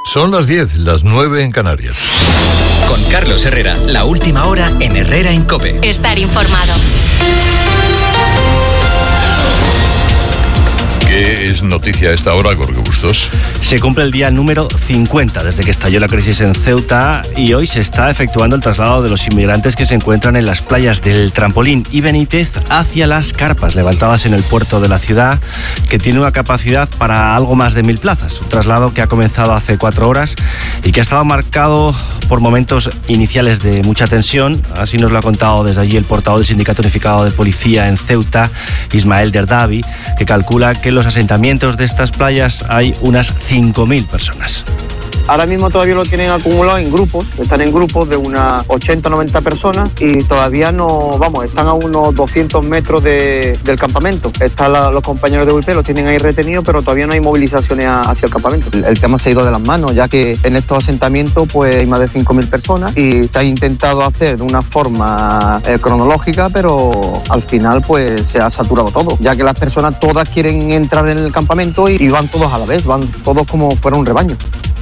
Son las 10, las 9 en Canarias. Con Carlos Herrera, la última hora en Herrera en COPE. Estar informado. ¿Qué es noticia a esta hora, Jorge Bustos? Se cumple el día número 50 desde que estalló la crisis en Ceuta y hoy se está efectuando el traslado de los inmigrantes que se encuentran en las playas del Trampolín y Benítez hacia las carpas levantadas en el puerto de la ciudad, que tiene una capacidad para algo más de 1000 plazas. Un traslado que ha comenzado hace 4 horas y que ha estado marcado por momentos iniciales de mucha tensión. Así nos lo ha contado desde allí el portavoz del Sindicato Unificado de Policía en Ceuta, Ismael Derdavi, que calcula que en los asentamientos de estas playas hay unas 5.000 personas. Ahora mismo todavía lo tienen acumulado en grupos, están en grupos de unas 80 o 90 personas y todavía están a unos 200 metros del campamento. Los compañeros de UIP lo tienen ahí retenido, pero todavía no hay movilizaciones hacia el campamento. El tema se ha ido de las manos, ya que en estos asentamientos pues hay más de 5.000 personas y se ha intentado hacer de una forma cronológica, pero al final pues se ha saturado todo, ya que las personas todas quieren entrar en el campamento y van todos a la vez, van todos como fuera un rebaño.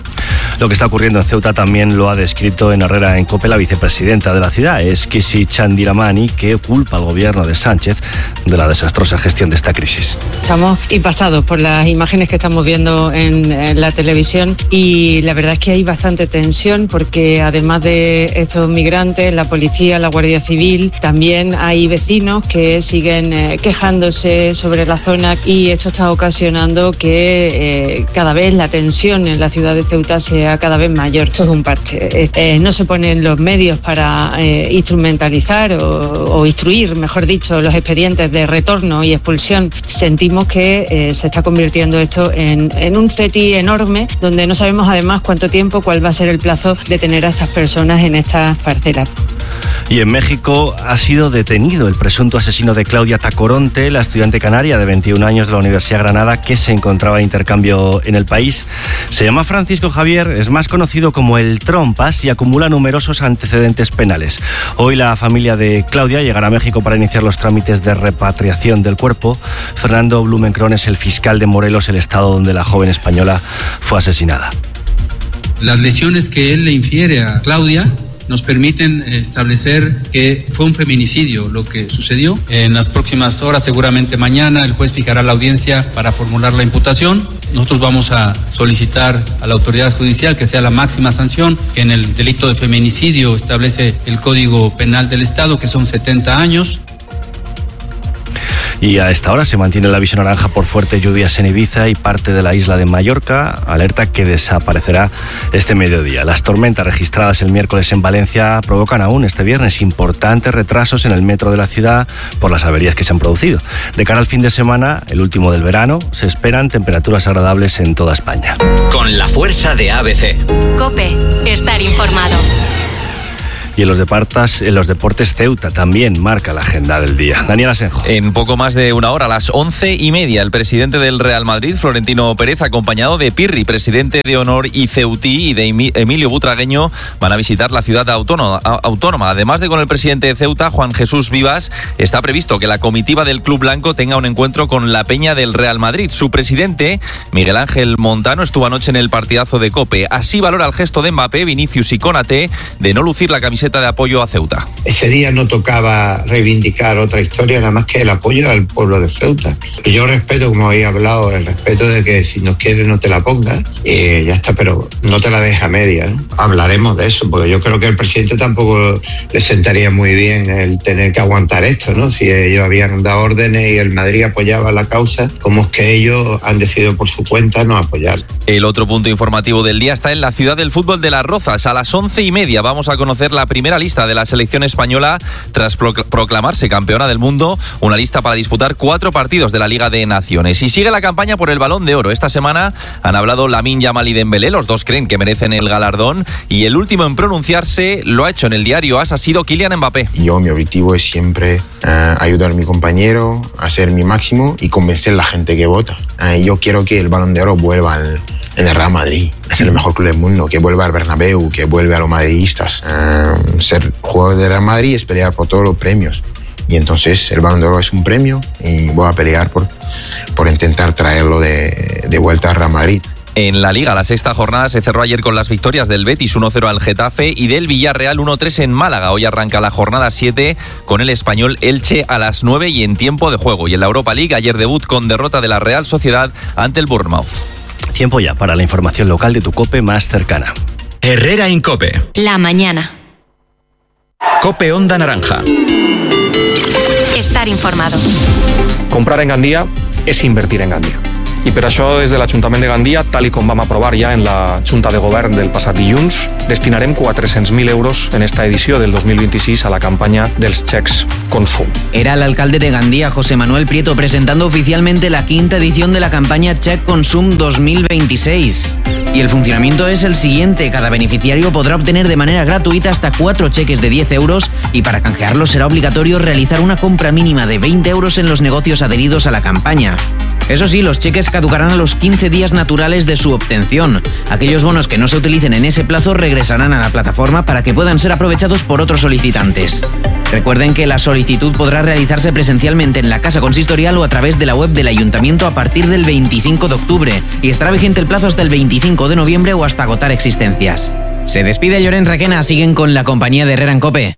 Lo que está ocurriendo en Ceuta también lo ha descrito en Herrera en COPE la vicepresidenta de la ciudad, Esquisi Chandiramani, que culpa al gobierno de Sánchez de la desastrosa gestión de esta crisis. Estamos impactados por las imágenes que estamos viendo en la televisión y la verdad es que hay bastante tensión porque además de estos migrantes, la policía, la Guardia Civil, también hay vecinos que siguen quejándose sobre la zona y esto está ocasionando que cada vez la tensión en la ciudad de Ceuta sea cada vez mayor. Esto es un parche. No se ponen los medios para instrumentalizar o instruir, mejor dicho, los expedientes de retorno y expulsión. Sentimos que se está convirtiendo esto en un CETI enorme, donde no sabemos además cuánto tiempo, cuál va a ser el plazo de tener a estas personas en estas parcelas. Y en México ha sido detenido el presunto asesino de Claudia Tacoronte, la estudiante canaria de 21 años de la Universidad de Granada que se encontraba de intercambio en el país. Se llama Francisco Javier, es más conocido como el Trompas y acumula numerosos antecedentes penales. Hoy la familia de Claudia llegará a México para iniciar los trámites de repatriación del cuerpo. Fernando Blumenkron es el fiscal de Morelos, el estado donde la joven española fue asesinada. Las lesiones que él le infiere a Claudia nos permiten establecer que fue un feminicidio lo que sucedió. En las próximas horas, seguramente mañana, el juez fijará la audiencia para formular la imputación. Nosotros vamos a solicitar a la autoridad judicial que sea la máxima sanción, que en el delito de feminicidio establece el Código Penal del Estado, que son 70 años. Y a esta hora se mantiene el aviso naranja por fuertes lluvias en Ibiza y parte de la isla de Mallorca, alerta que desaparecerá este mediodía. Las tormentas registradas el miércoles en Valencia provocan aún este viernes importantes retrasos en el metro de la ciudad por las averías que se han producido. De cara al fin de semana, el último del verano, se esperan temperaturas agradables en toda España. Con la fuerza de ABC. COPE, estar informado. Y en los deportes, Ceuta también marca la agenda del día. Daniel Asenjo. En poco más de una hora, a las 11:30, el presidente del Real Madrid, Florentino Pérez, acompañado de Pirri, presidente de honor y ceutí, y de Emilio Butragueño, van a visitar la ciudad autónoma. Además de con el presidente de Ceuta, Juan Jesús Vivas, está previsto que la comitiva del Club Blanco tenga un encuentro con la peña del Real Madrid. Su presidente, Miguel Ángel Montano, estuvo anoche en el partidazo de COPE. Así valora el gesto de Mbappé, Vinicius y Konaté de no lucir la camiseta de apoyo a Ceuta. Ese día no tocaba reivindicar otra historia nada más que el apoyo al pueblo de Ceuta. Yo respeto, como habéis hablado, el respeto de que si no quieres no te la pongas, ya está, pero no te la dejes a media, ¿no? Hablaremos de eso, porque yo creo que al presidente tampoco le sentaría muy bien el tener que aguantar esto, ¿no? Si ellos habían dado órdenes y el Madrid apoyaba la causa, ¿cómo es que ellos han decidido por su cuenta no apoyar? El otro punto informativo del día está en la ciudad del fútbol de Las Rozas. A las 11:30 vamos a conocer la primera lista de la selección española tras proclamarse campeona del mundo, una lista para disputar 4 partidos de la Liga de Naciones. Y sigue la campaña por el Balón de Oro. Esta semana han hablado Lamine Yamal y Dembélé, los dos creen que merecen el galardón, y el último en pronunciarse lo ha hecho en el diario AS, ha sido Kylian Mbappé. Mi objetivo es siempre ayudar a mi compañero, hacer mi máximo y convencer a la gente que vota. Yo quiero que el Balón de Oro vuelva en el Real Madrid. Es el mejor club del mundo, que vuelva al Bernabéu, que vuelva a los madridistas. Ser jugador del Real Madrid es pelear por todos los premios. Y entonces el Balón de Oro es un premio y voy a pelear por intentar traerlo de vuelta al Real Madrid. En la Liga, la sexta jornada se cerró ayer con las victorias del Betis 1-0 al Getafe y del Villarreal 1-3 en Málaga. Hoy arranca la jornada 7 con el Español Elche a las 9 y en tiempo de juego. Y en la Europa League, ayer debut con derrota de la Real Sociedad ante el Bournemouth. Tiempo ya para la información local de tu COPE más cercana. Herrera Incope. La mañana. Cope Onda Naranja. Estar informado. Comprar en Gandía és invertir en Gandía. I per això, des de l'Ajuntament de Gandia, tal i com vam aprovar ja en la Junta de Govern del passat dilluns, destinarem 400.000 euros en esta edició del 2026 a la campaña dels xecs consum. Era el alcalde de Gandía, José Manuel Prieto, presentando oficialmente la quinta edición de la campaña Check Consum 2026. Y el funcionamiento es el siguiente. Cada beneficiario podrá obtener de manera gratuita hasta 4 cheques de 10 euros y para canjearlos será obligatorio realizar una compra mínima de 20 euros en los negocios adheridos a la campaña. Eso sí, los cheques caducarán a los 15 días naturales de su obtención. Aquellos bonos que no se utilicen en ese plazo regresarán a la plataforma para que puedan ser aprovechados por otros solicitantes. Recuerden que la solicitud podrá realizarse presencialmente en la Casa Consistorial o a través de la web del Ayuntamiento a partir del 25 de octubre y estará vigente el plazo hasta el 25 de noviembre o hasta agotar existencias. Se despide Llorens Requena, siguen con la compañía de Herrera en COPE.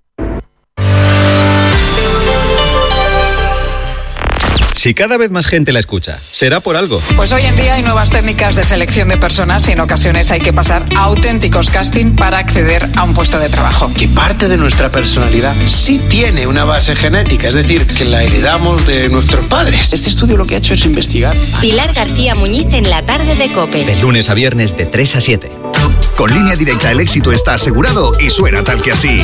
Si cada vez más gente la escucha, será por algo. Pues hoy en día hay nuevas técnicas de selección de personas y en ocasiones hay que pasar a auténticos casting para acceder a un puesto de trabajo. Que parte de nuestra personalidad sí tiene una base genética, es decir, que la heredamos de nuestros padres. Este estudio lo que ha hecho es investigar. Pilar García Muñiz en la tarde de COPE. De lunes a viernes de 3 a 7. Con Línea Directa el éxito está asegurado y suena tal que así.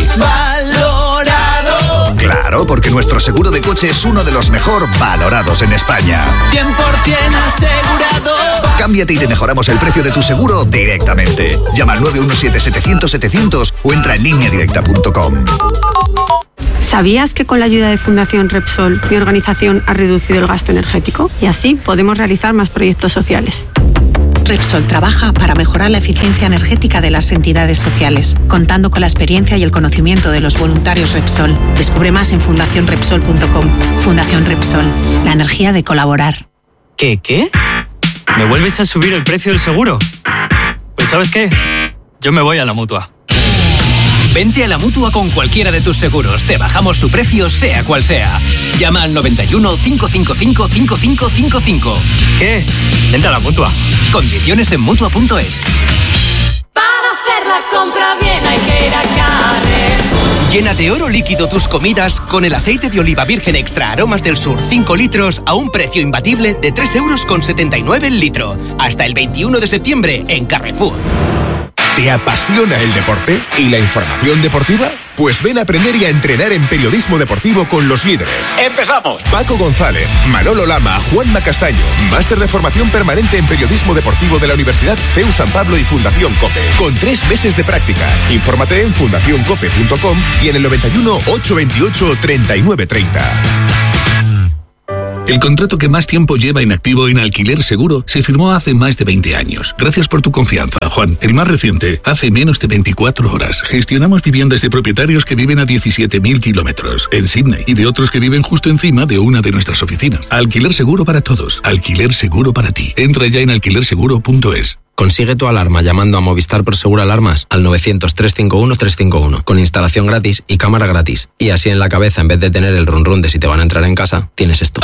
Valorado. Claro, porque nuestro seguro de coche es uno de los mejor valorados en España. 100% asegurado. Cámbiate y te mejoramos el precio de tu seguro directamente. Llama al 917-700-700 o entra en lineadirecta.com. ¿Sabías que con la ayuda de Fundación Repsol, mi organización ha reducido el gasto energético? Y así podemos realizar más proyectos sociales. Repsol trabaja para mejorar la eficiencia energética de las entidades sociales, contando con la experiencia y el conocimiento de los voluntarios Repsol. Descubre más en fundacionrepsol.com. Fundación Repsol, la energía de colaborar. ¿Qué? ¿Me vuelves a subir el precio del seguro? Pues ¿sabes qué? Yo me voy a la Mutua. Vente a la Mutua con cualquiera de tus seguros. Te bajamos su precio, sea cual sea. Llama al 91 555 5555. ¿Qué? Vente a la Mutua. Condiciones en Mutua.es. Para hacer la compra bien hay que ir a Carrefour. Llena de oro líquido tus comidas con el aceite de oliva virgen extra Aromas del Sur 5 litros a un precio imbatible de 3,79 € el litro. Hasta el 21 de septiembre en Carrefour. ¿Te apasiona el deporte y la información deportiva? Pues ven a aprender y a entrenar en periodismo deportivo con los líderes. ¡Empezamos! Paco González, Manolo Lama, Juanma Castaño. Máster de formación permanente en periodismo deportivo de la Universidad CEU San Pablo y Fundación COPE. Con 3 meses de prácticas. Infórmate en fundacioncope.com y en el 91 828 3930. El contrato que más tiempo lleva inactivo en Alquiler Seguro se firmó hace más de 20 años. Gracias por tu confianza, Juan. El más reciente, hace menos de 24 horas. Gestionamos viviendas de propietarios que viven a 17.000 kilómetros en Sydney y de otros que viven justo encima de una de nuestras oficinas. Alquiler Seguro para todos. Alquiler Seguro para ti. Entra ya en alquilerseguro.es. Consigue tu alarma llamando a Movistar Prosegur Alarmas al 900-351-351 con instalación gratis y cámara gratis. Y así en la cabeza, en vez de tener el run run de si te van a entrar en casa, tienes esto.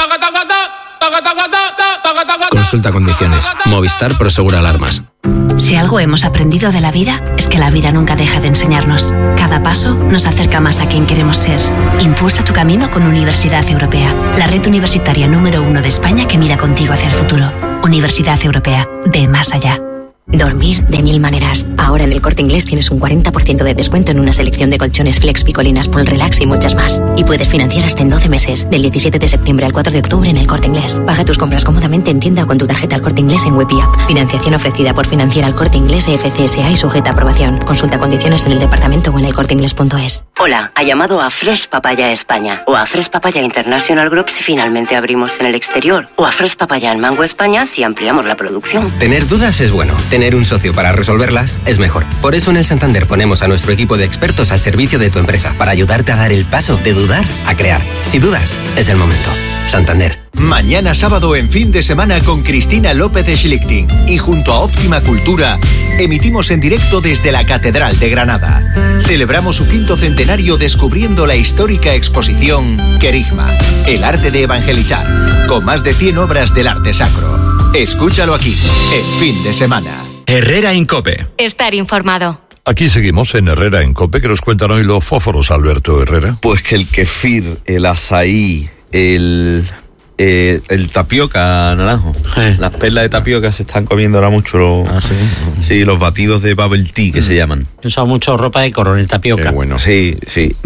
Consulta condiciones. Movistar Prosegur Alarmas. Si algo hemos aprendido de la vida, es que la vida nunca deja de enseñarnos. Cada paso nos acerca más a quien queremos ser. Impulsa tu camino con Universidad Europea, la red universitaria número 1 de España que mira contigo hacia el futuro. Universidad Europea, ve más allá. Dormir de 1000 maneras. Ahora en el Corte Inglés tienes un 40% de descuento en una selección de colchones Flex, Picolinas, Pol Relax y muchas más. Y puedes financiar hasta en 12 meses, del 17 de septiembre al 4 de octubre en el Corte Inglés. Paga tus compras cómodamente en tienda o con tu tarjeta al Corte Inglés en Web y App. Financiación ofrecida por Financiera al Corte Inglés FCSA y sujeta a aprobación. Consulta condiciones en el departamento o en elcorteinglés.es. Hola, ha llamado a Fresh Papaya España o a Fresh Papaya International Group si finalmente abrimos en el exterior o a Fresh Papaya en Mango España si ampliamos la producción. Tener dudas es bueno. Tener un socio para resolverlas es mejor. Por eso en el Santander ponemos a nuestro equipo de expertos al servicio de tu empresa para ayudarte a dar el paso de dudar a crear. Si dudas, es el momento. Santander. Mañana sábado en Fin de Semana con Cristina López Schlichting y junto a Óptima Cultura emitimos en directo desde la Catedral de Granada. Celebramos su 5º centenario descubriendo la histórica exposición Querigma, el arte de evangelizar, con más de 100 obras del arte sacro. Escúchalo aquí, en Fin de Semana. Herrera Incope. Estar informado. Aquí seguimos en Herrera en COPE, que nos cuentan hoy los fósforos, Alberto Herrera. Pues que el kefir, el azaí, el tapioca, Naranjo. Las perlas de tapioca se están comiendo ahora mucho. Sí, los batidos de bubble tea que se llaman. He usado mucho ropa de coronel tapioca. Qué bueno. Sí.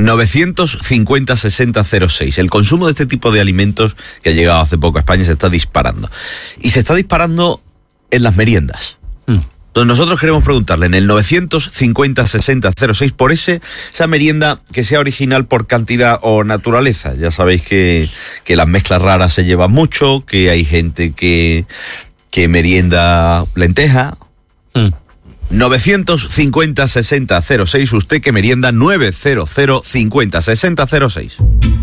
950-6006. El consumo de este tipo de alimentos que ha llegado hace poco a España se está disparando. Y se está disparando en las meriendas. Entonces nosotros queremos preguntarle en el 950-6006 por esa merienda que sea original por cantidad o naturaleza. Ya sabéis que las mezclas raras se llevan mucho, que hay gente que merienda lenteja. 950-6006, usted que merienda 900-50-6006.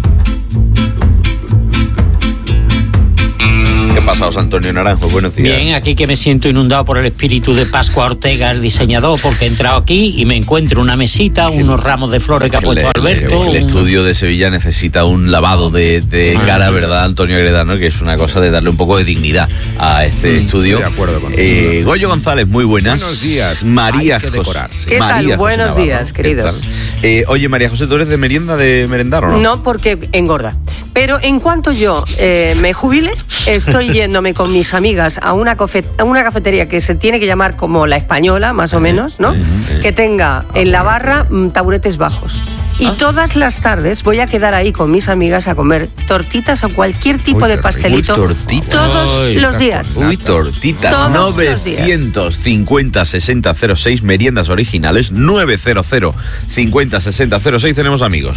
¿Qué ha pasado, Antonio Naranjo? Buenos días. Bien, aquí que me siento inundado por el espíritu de Pascua Ortega, el diseñador, porque he entrado aquí y me encuentro una mesita, unos ramos de flores que ha puesto Alberto. El estudio de Sevilla necesita un lavado de cara, ¿verdad, Antonio Heredano? Que es una cosa de darle un poco de dignidad a este estudio. De acuerdo contigo. Goyo González, muy buenas. Buenos días. María José. ¿Qué tal? Buenos días, queridos. Oye, María José, ¿tú eres de merendar o no? No, porque engorda. Pero en cuanto yo me jubile, estoy yéndome con mis amigas a una cafetería que se tiene que llamar como La Española, más o menos, ¿no? Que tenga en la barra taburetes bajos. Y todas las tardes voy a quedar ahí con mis amigas a comer tortitas o cualquier tipo de pastelito. Tortitas. Todos los días. Tortitas. 950-6006, meriendas originales. 900-50-6006. Tenemos amigos.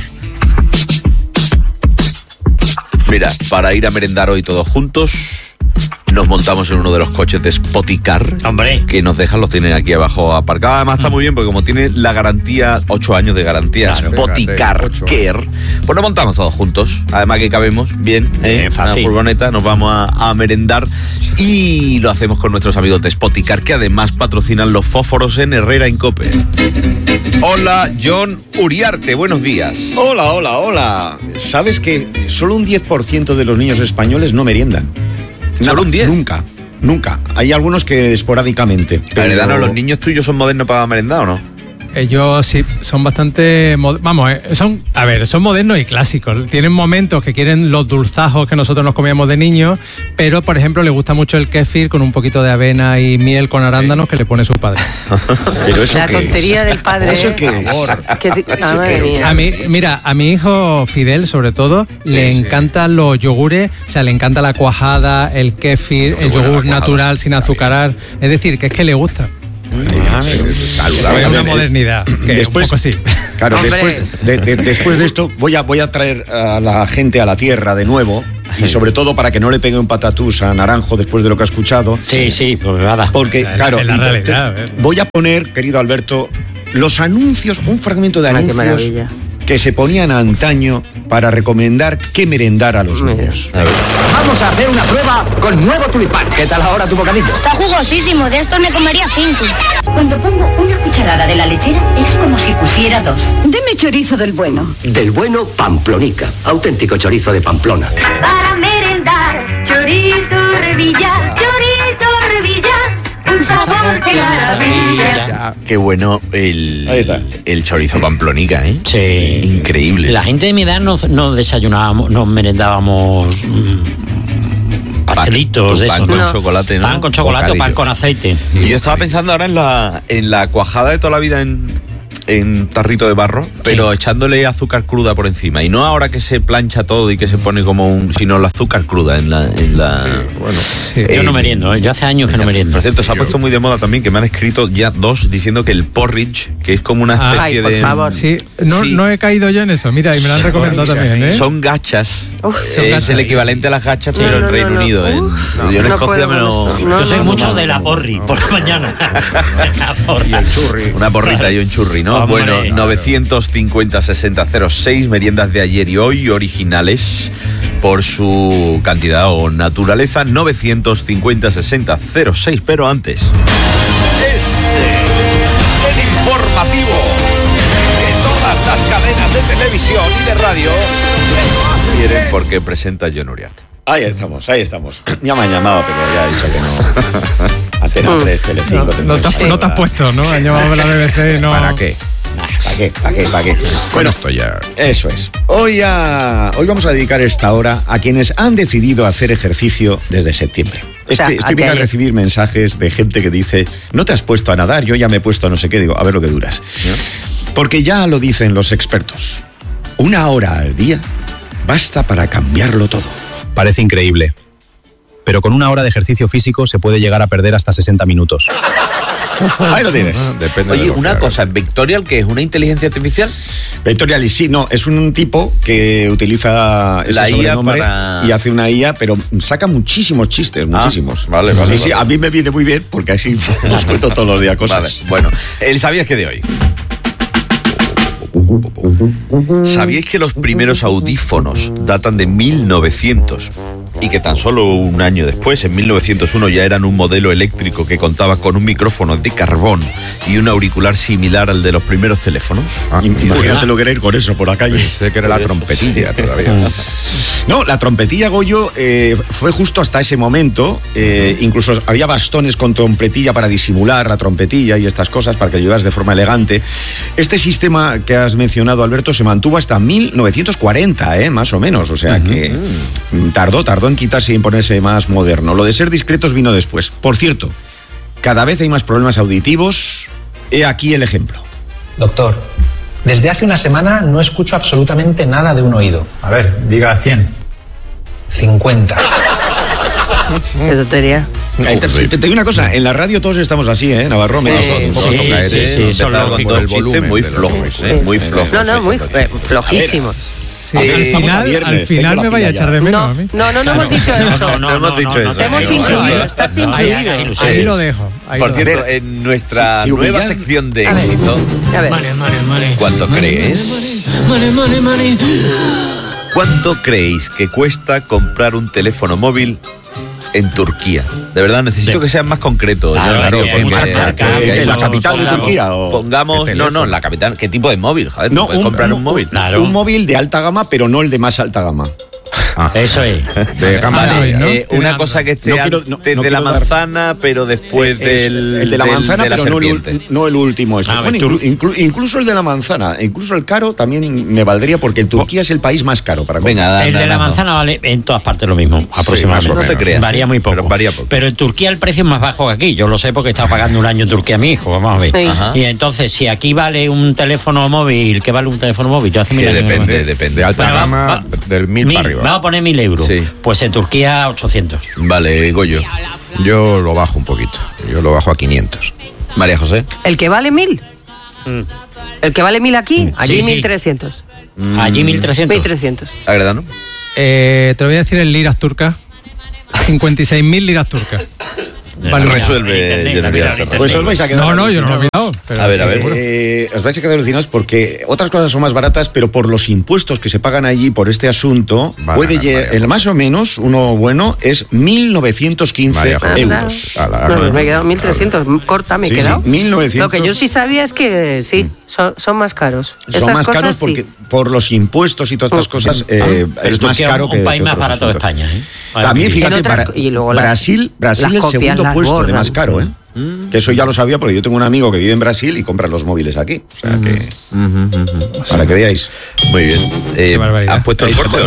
Mira, para ir a merendar hoy todos juntos, nos montamos en uno de los coches de Spoticar. Hombre. Que nos dejan, los tienen aquí abajo aparcados. Además está muy bien porque como tiene la garantía, 8 años de garantía, claro, Spoticar Care, pues nos montamos todos juntos. Además que cabemos bien, en una furgoneta, nos vamos a merendar y lo hacemos con nuestros amigos de Spoticar, que además patrocinan los fósforos en Herrera Incope. Hola, John Uriarte, buenos días. Hola. ¿Sabes que solo un 10% de los niños españoles no meriendan? ¿Solo un 10? Nunca. Hay algunos que esporádicamente. Heredano, ¿los niños tuyos son modernos para merendar o no? Ellos sí, son bastante... son modernos y clásicos. Tienen momentos que quieren los dulzajos que nosotros nos comíamos de niños, pero, por ejemplo, les gusta mucho el kéfir con un poquito de avena y miel con arándanos que le pone su padre. ¿Pero eso la tontería del padre. ¿Eso qué es? A mi hijo Fidel, sobre todo, le encantan los yogures, o sea, le encanta la cuajada, el kéfir, el yogur natural sin azucarar. Es decir, que es que le gusta. Saludable. Una modernidad. Después, un poco sí. Claro, después de esto voy a traer a la gente a la tierra de nuevo. Y sobre todo para que no le pegue un patatús a Naranjo después de lo que ha escuchado. Sí, pues nada. Porque, claro, voy a poner, querido Alberto, los anuncios, un fragmento de anuncios que se ponían antaño para recomendar qué merendar a los niños. Vamos a hacer una prueba con nuevo tulipán. ¿Qué tal ahora tu bocadillo? Está jugosísimo, de estos me comería 5. Cuando pongo una cucharada de la lechera es como si pusiera 2. Deme chorizo del bueno. Del bueno Pamplonica, auténtico chorizo de Pamplona. Para merendar, chorizo Revilla, un sabor que maravilla. Qué bueno el chorizo Pamplonica, ¿eh? Sí. Increíble. La gente de mi edad no desayunábamos, nos merendábamos pastelitos de eso. Pan con chocolate, ¿no? Pan con chocolate o pan con aceite. Y yo estaba pensando ahora en la cuajada de toda la vida en tarrito de barro, pero echándole azúcar cruda por encima. Y no ahora que se plancha todo y que se pone como sino la azúcar cruda en la bueno, sí. Yo no meriendo, yo hace años que no meriendo. Por cierto, se ha puesto muy de moda también, que me han escrito ya 2 diciendo que el porridge, que es como una especie por favor. Sí, no he caído yo en eso, mira, y me lo han recomendado también, ¿eh? Son gachas. Es el equivalente a las gachas, pero en Reino Unido. Yo en Escocia yo soy mucho de la porri, por la mañana. Y el churri. Una porrita y un churri, ¿no? Bueno, 950-6006, meriendas de ayer y hoy, originales. por su cantidad o naturaleza, 950-60-06. Pero antes, el informativo que todas las cadenas de televisión y de radio quieren, porque presenta John Uriarte. Ahí estamos. Ya me han llamado, pero ya he dicho que no. Antena 3, Telecinco. No te has puesto, ¿no? Han llamado a la BBC y no... ¿Para qué? ¿Para qué? Bueno, esto ya. Eso es. Hoy vamos a dedicar esta hora a quienes han decidido hacer ejercicio desde septiembre. Estoy viendo a recibir mensajes de gente que dice: no te has puesto a nadar, yo ya me he puesto a no sé qué. Digo, a ver lo que duras. Porque ya lo dicen los expertos. 1 hora al día basta para cambiarlo todo. Parece increíble, pero con 1 hora de ejercicio físico se puede llegar a perder hasta 60 minutos. Ahí lo tienes. Depende. Oye, una cosa, ¿Vectorial qué es? ¿Una inteligencia artificial? Vectorial, sí, no, es un tipo que utiliza ese la IA y hace una IA, pero saca muchísimos chistes, muchísimos. Vale. Sí, a mí me viene muy bien porque así os cuento todos los días cosas. Vale, bueno, ¿sabías que de hoy? ¿Sabíais que los primeros audífonos datan de 1900 y que tan solo un año después, en 1901, ya eran un modelo eléctrico que contaba con un micrófono de carbón y un auricular similar al de los primeros teléfonos? Imagínate lo que era ir con eso por la calle. Sé que era la trompetilla todavía. No, la trompetilla, Goyo, fue justo hasta ese momento. Incluso había bastones con trompetilla para disimular la trompetilla y estas cosas, para que ayudas de forma elegante. Este sistema que has mencionado, Alberto, se mantuvo hasta 1940, más o menos. O sea que tardó en quitarse y en ponerse más moderno. Lo de ser discretos vino después. Por cierto, cada vez hay más problemas auditivos. He aquí el ejemplo. Doctor, desde hace una semana no escucho absolutamente nada de un oído. A ver, diga 100. 50. Qué tontería. Te digo una cosa, en la radio todos estamos así, Navarro. Sí, son el volumen muy flojos, muy flojos. No, muy flojísimos. Sí, al final me vaya a echar de menos a mí. No hemos dicho eso. No hemos dicho eso. Te hemos incluido, estás incluido. Ahí lo dejo. Por cierto, en nuestra nueva sección de éxito, ¿cuánto crees? ¿Cuánto creéis que cuesta comprar un teléfono móvil en Turquía? De verdad, necesito que seas más concreto. ¿En la capital de Turquía? Pongamos, no, en la capital. ¿Qué tipo de móvil? Joder, no, puedes comprar un móvil. Un móvil de alta gama, pero no el de más alta gama. Eso es. De gama una cosa que esté antes de la manzana, pero después el de la manzana, pero no el último. Incluso el de la manzana, incluso el caro también me valdría, porque en Turquía es el país más caro para comprar. El de la manzana vale en todas partes lo mismo, aproximadamente. No te creas. Varía muy poco. Pero en Turquía el precio es más bajo que aquí. Yo lo sé porque he estado pagando un año en Turquía a mi hijo. Vamos a ver. Y entonces, si aquí vale un teléfono móvil, ¿qué vale un teléfono móvil? Yo hace 1000 años. Depende. Alta gama, del 1000 para arriba. Vamos a poner 1000 euros. Sí. Pues en Turquía 800. Vale, Goyo. Yo lo bajo un poquito. Yo lo bajo a 500. María José. ¿El que vale 1000? ¿El que vale 1000 aquí? Allí 1300. Allí 1300. 1300. ¿Agredano? Te lo voy a decir en liras turcas. 56.000 liras turcas. Vale, resuelve. Pues os vais a quedar. No, yo no lo he olvidado. A ver. Os vais a quedar alucinados porque otras cosas son más baratas, pero por los impuestos que se pagan allí por este asunto, puede llegar, el más o menos, uno bueno, es 1.915 euros. No, me he quedado 1.300, corta, me he quedado. 1.900. Lo que yo sí sabía es que sí, son más caros. Son más caros porque por los impuestos y todas estas cosas es más caro que un país más barato de España. También, fíjate, Brasil el segundo puesto de más caro, que eso ya lo sabía porque yo tengo un amigo que vive en Brasil y compra los móviles aquí. O sea que para que veáis. Muy bien. ¿Has puesto el corte o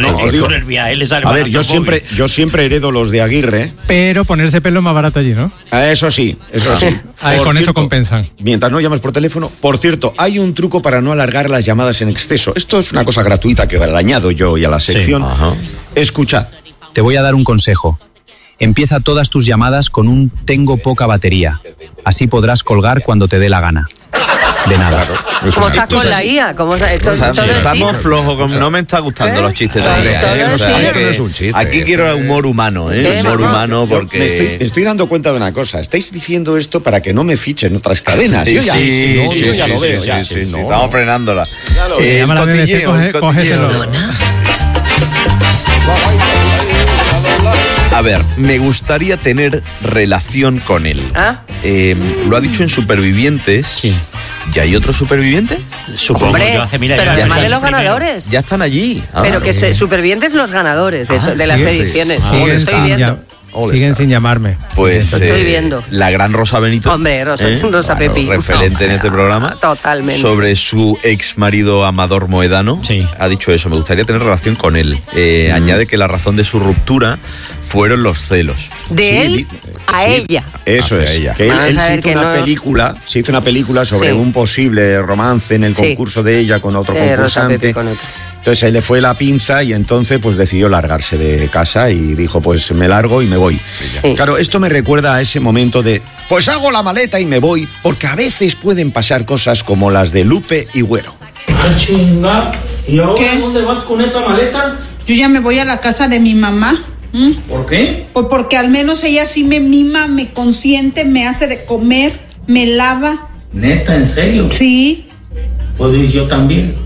no? A ver, yo siempre heredo los de Aguirre. Pero ponerse pelo es más barato allí, ¿no? Eso sí. Con eso compensan. Mientras no llames por teléfono. Por cierto, hay un truco para no alargar las llamadas en exceso. Esto es una cosa gratuita que le añado yo y a la sección. Escuchad. Te voy a dar un consejo. Empieza todas tus llamadas con un tengo poca batería. Así podrás colgar cuando te dé la gana. De nada. ¿Cómo estás con la IA? Estamos flojos, no me está gustando los chistes de la IA. Aquí quiero humor humano, humor humano porque... Me estoy dando cuenta de una cosa. Estáis diciendo esto para que no me fichen otras cadenas. Yo ya lo veo. Estamos frenándola. Cotilleo. A ver, me gustaría tener relación con él. Lo ha dicho en Supervivientes. Sí. ¿Ya hay otro superviviente? Supongo. Hombre, yo hace mil años. Pero además de los ganadores. Ya están allí. Pero que Supervivientes los ganadores de las ediciones. Estoy viendo. Siguen sin llamarme. Pues estoy viendo. La gran Rosa Benito. Hombre, Rosa Pepi. Referente en este programa. Totalmente. Sobre su ex marido Amador Moedano. Sí. Ha dicho eso, me gustaría tener relación con él. Añade que la razón de su ruptura fueron los celos. ¿De él a ella? Eso es. Ella. Que él se hizo una película sobre un posible romance en el concurso de ella con otro concursante. Entonces ahí le fue la pinza y entonces pues decidió largarse de casa y dijo, pues me largo y me voy. Sí. Claro, esto me recuerda a ese momento de, pues hago la maleta y me voy, porque a veces pueden pasar cosas como las de Lupe y Güero. Chinga, ¿y ahora dónde vas con esa maleta? Yo ya me voy a la casa de mi mamá. ¿Por qué? Pues porque al menos ella sí me mima, me consiente, me hace de comer, me lava. ¿Neta, en serio? Sí. Pues yo también.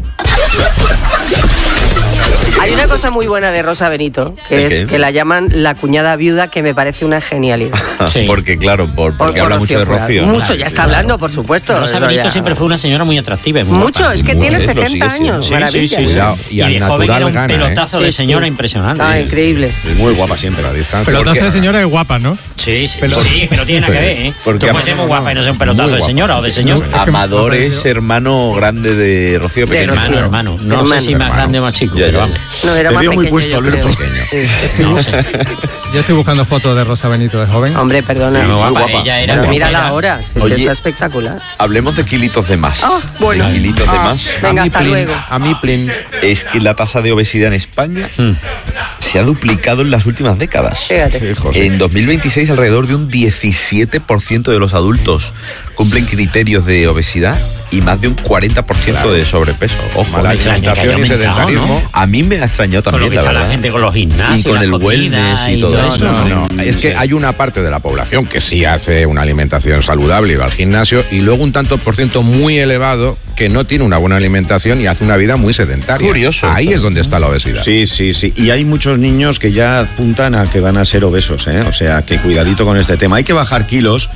Hay una cosa muy buena de Rosa Benito, que es que la llaman la cuñada viuda, que me parece una genialidad. Sí. Porque claro, porque habla mucho de Rocío. Mucho, ya está hablando, por supuesto. Rosa Benito siempre fue una señora muy atractiva. Mucho, es que tiene 70 años, maravilla. Y de joven era un pelotazo de señora impresionante. Increíble. Muy guapa siempre a la distancia. Pelotazo de señora es guapa, ¿no? Sí, pero no tiene nada que ver, ¿eh? Tú puedes ser muy guapa y no ser un pelotazo de señora o de señor. Amador es hermano grande de Rocío Pequeño. Hermano. No sé si más grande o más chico, pero vamos. No, era más pequeño, puesto, Alberto. No sé. Yo estoy buscando fotos de Rosa Benito de joven. Hombre, perdona. Muy guapa. Ella era pero mírala ahora, está espectacular. Hablemos de kilitos de más. Bueno. De kilitos de más. Venga, hasta luego. A mí, plin. Es que la tasa de obesidad en España se ha duplicado en las últimas décadas. Fíjate. En 2026, alrededor de un 17% de los adultos cumplen criterios de obesidad y más de un 40% de sobrepeso. Ojo, mala alimentación y sedentarismo. ¿No? A mí me ha extrañado también, la verdad. La gente con los gimnasios, y con el wellness y todo eso. No. Es que hay una parte de la población que sí hace una alimentación saludable y va al gimnasio, y luego un tanto por ciento muy elevado que no tiene una buena alimentación y hace una vida muy sedentaria. Curioso. Ahí es donde está la obesidad. Sí. Y hay muchos niños que ya apuntan a que van a ser obesos, ¿eh? O sea, que cuidadito con este tema. Hay que bajar kilos.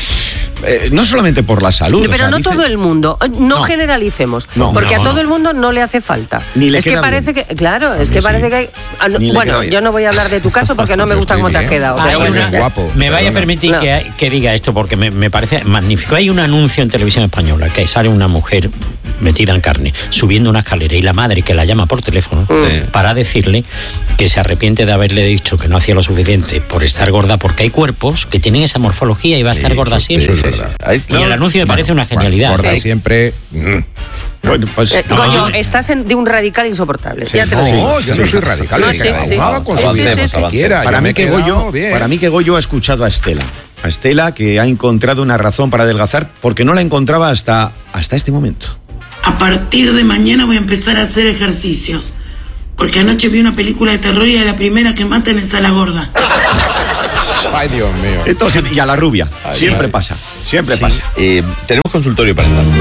No solamente por la salud. Pero no todo el mundo. No generalicemos. Porque a todo el mundo no le hace falta. Ni le es queda que parece bien. que. Claro, es que parece que hay. Bueno, yo no voy a hablar de tu caso porque no me gusta cómo te has quedado. Guapo. Me vaya a permitir que diga esto porque me parece magnífico. Hay un anuncio en televisión española que sale una mujer metida en carne, subiendo una escalera, y la madre que la llama por teléfono para decirle que se arrepiente de haberle dicho que no hacía lo suficiente por estar gorda, porque hay cuerpos que tienen esa morfología y va a estar gorda siempre. Y el anuncio me parece una genialidad. Gorda siempre. Bueno, pues, coño, estás de un radical insoportable. Ya te lo digo. No, yo no soy radical. Para mí que Goyo ha escuchado a Estela. A Estela, que ha encontrado una razón para adelgazar porque no la encontraba hasta este momento. A partir de mañana voy a empezar a hacer ejercicios. Porque anoche vi una película de terror y a la primera que matan es a la gorda. Ay, Dios mío. Entonces, y a la rubia. Siempre pasa. Tenemos consultorio para entrar.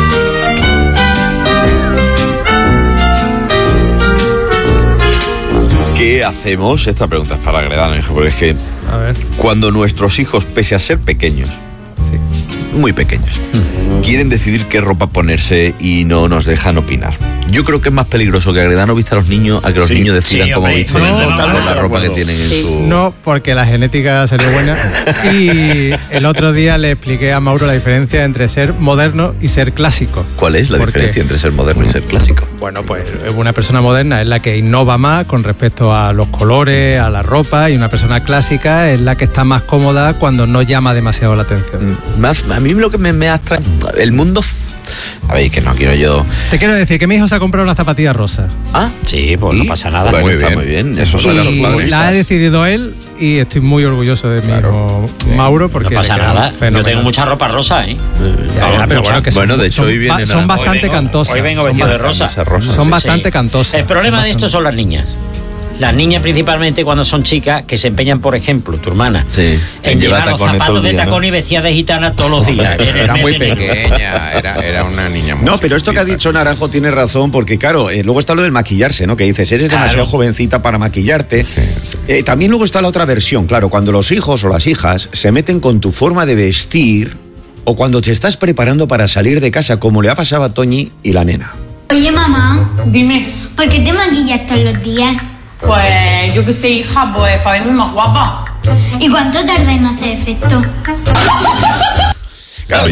¿Qué hacemos? Esta pregunta es para Agredano, hijo, porque es que cuando nuestros hijos, pese a ser pequeños, muy pequeños, quieren decidir qué ropa ponerse y no nos dejan opinar. Yo creo que es más peligroso que Agredano vista a los niños a que los niños decidan cómo visten la ropa que tienen en su... No, porque la genética sería buena. Y el otro día le expliqué a Mauro la diferencia entre ser moderno y ser clásico. ¿Cuál es la diferencia entre ser moderno y ser clásico? Bueno, pues una persona moderna es la que innova más con respecto a los colores, a la ropa, y una persona clásica es la que está más cómoda cuando no llama demasiado la atención. A mí lo que me ha extrañado, el mundo... A ver, que no quiero yo... Te quiero decir que mi hijo se ha comprado una zapatilla rosa. Sí, pues no pasa nada. Bueno, está muy bien. Eso son los padres. La ha decidido él y estoy muy orgulloso de mi hijo Mauro, porque... No pasa nada. Yo tengo mucha ropa rosa, ¿eh? Pero bueno, de hecho, hoy vienen son bastante cantosas. Hoy vengo vestido de rosa. Son bastante cantosas. El problema de esto son las niñas. Las niñas principalmente cuando son chicas que se empeñan, por ejemplo, tu hermana, en llevar los zapatos de tacón y vestidas de gitana todos los días. Era muy pequeña, era una niña muy pero esto que ha dicho Naranjo tiene razón, porque claro, luego está lo del maquillarse, ¿no? Que dices, eres demasiado jovencita para maquillarte. También luego está la otra versión, claro, cuando los hijos o las hijas se meten con tu forma de vestir o cuando te estás preparando para salir de casa, como le ha pasado a Toñi y la nena. Oye, mamá. Dime. ¿Por qué te maquillas todos los días? Pues yo qué sé, hija, pues para verme más guapa. ¿Y cuánto tarda en hacer efecto? Claro,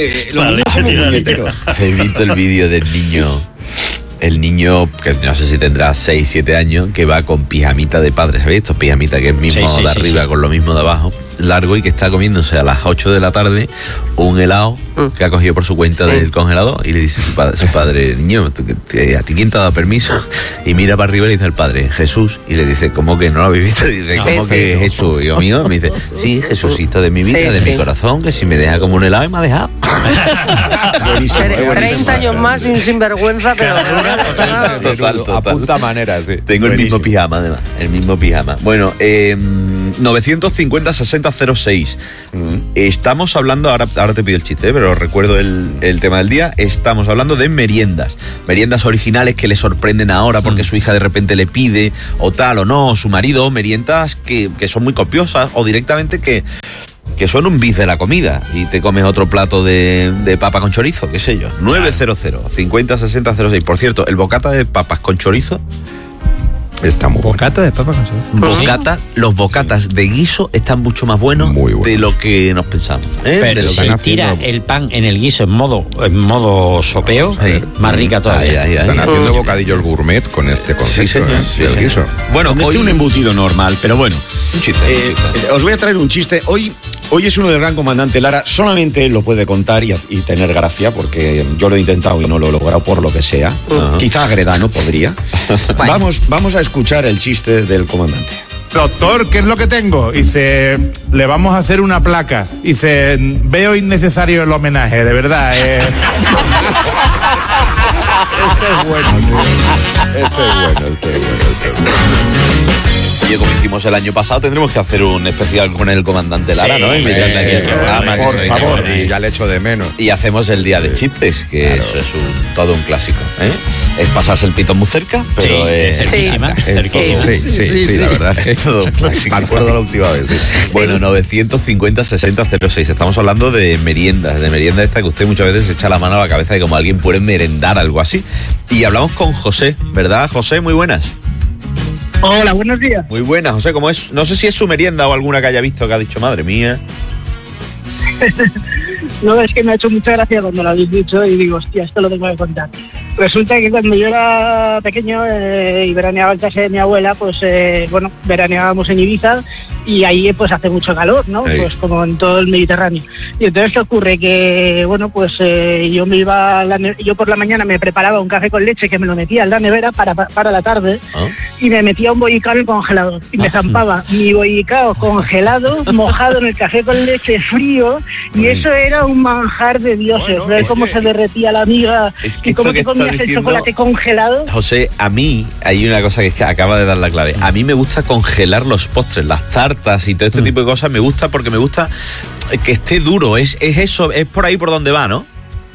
he visto el vídeo del niño. El niño, que no sé si tendrá 6, 7 años, que va con pijamita de padre. ¿Sabéis? Estos pijamitas que es mismo de arriba con lo mismo de abajo, largo, y que está comiéndose a las 8 de la tarde un helado que ha cogido por su cuenta del congelador, y le dice su padre, niño, ¿a ti quién te ha dado permiso? Y mira para arriba y le dice al padre, Jesús, y le dice, ¿cómo que no lo habéis visto? Y dice, ¿cómo que Jesús? Y yo, mío, me dice, sí, Jesucito de mi vida, de mi corazón, que si me deja como un helado y me ha dejado. 30 años más sin sinvergüenza, pero total. A puta manera, sí. Tengo el mismo pijama, además. El mismo pijama. Bueno, 950-60-06. Estamos hablando, ahora te pido el chiste, pero recuerdo el tema del día. Estamos hablando de meriendas. Meriendas originales que le sorprenden ahora porque su hija de repente le pide, o tal, o no, o su marido. Meriendas que son muy copiosas, o directamente que son un bis de la comida y te comes otro plato de papa con chorizo, qué sé yo. 900-50-60-06. Por cierto, el bocata de papas con chorizo está muy bueno. ¿Bocata de papas con chorizo? Bocata, los bocatas de guiso están mucho más buenos de lo que nos pensamos. Pero si tira el pan en el guiso en modo sopeo, más rica todavía. Están haciendo bocadillos gourmet con este concepto. El guiso. Bueno, hoy un embutido normal, pero bueno. Un chiste. Os voy a traer un chiste. Hoy es uno del gran comandante Lara. Solamente él lo puede contar y tener gracia, porque yo lo he intentado y no lo he logrado por lo que sea. Quizá Agredano podría. Vamos a escuchar el chiste del comandante. Doctor, ¿qué es lo que tengo? Dice, le vamos a hacer una placa. Dice, veo innecesario el homenaje, de verdad. Este es bueno. Oye, como hicimos el año pasado, tendremos que hacer un especial con el comandante Lara, ¿no? Invitarle aquí al programa. Por favor, ya le echo de menos. Y hacemos el día de chistes, que eso es todo un clásico. Es pasarse el pito muy cerca, pero cerquísima. Sí, la verdad. Es todo un clásico. Me acuerdo la última vez. Bueno, 950-60-06. Estamos hablando de meriendas, esta que usted muchas veces se echa la mano a la cabeza de cómo alguien puede merendar algo así. Y hablamos con José, ¿verdad, José? Muy buenas. Hola, buenos días. Muy buenas, José, ¿cómo es? No sé si es su merienda o alguna que haya visto que ha dicho, madre mía. No, es que me ha hecho mucha gracia cuando lo habéis dicho y digo, hostia, esto lo tengo que contar. Resulta que cuando yo era pequeño y veraneaba en casa de mi abuela, pues veraneábamos en Ibiza y ahí pues hace mucho calor, ¿no? Pues como en todo el Mediterráneo. Y entonces ¿qué ocurre? Que yo me iba yo por la mañana me preparaba un café con leche que me lo metía en la nevera para la tarde y me metía un bollicao en el congelador y me zampaba mi bollicao congelado, mojado en el café con leche frío, y eso era un manjar de dioses. Ver cómo se derretía la miga y cómo te comías el chocolate congelado. José, a mí hay una cosa que acaba de dar la clave. A mí me gusta congelar los postres, las tartas y todo este tipo de cosas. Me gusta porque me gusta que esté duro. Es eso, es por ahí por donde va, ¿no?